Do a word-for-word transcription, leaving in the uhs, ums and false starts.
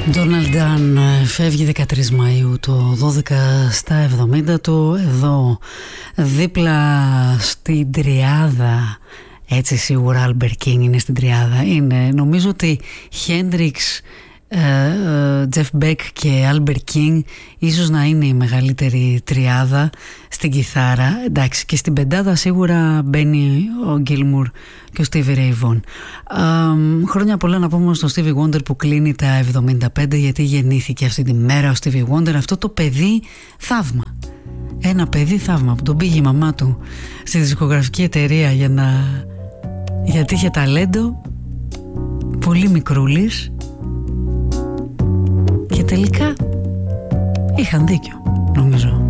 Donald Dunn φεύγει δεκατρείς Μαΐου το δώδεκα στα εβδομήντα του, εδώ δίπλα στην τριάδα. Έτσι σίγουρα Albert King είναι στην τριάδα. Είναι, νομίζω ότι Hendrix, Jeff Beck και Albert King ίσως να είναι η μεγαλύτερη τριάδα στην κιθάρα. Εντάξει, και στην πεντάδα σίγουρα μπαίνει ο Gilmour και ο Stevie Ray Vaughan. uh, Χρόνια πολλά να πούμε στον Stevie Wonder που κλείνει τα εβδομήντα πέντε, γιατί γεννήθηκε αυτή τη μέρα ο Stevie Wonder, αυτό το παιδί θαύμα. Ένα παιδί θαύμα που τον πήγε η μαμά του στη δισκογραφική εταιρεία για να... γιατί είχε ταλέντο, πολύ μικρούλης, και τελικά είχαν δίκιο, νομίζω.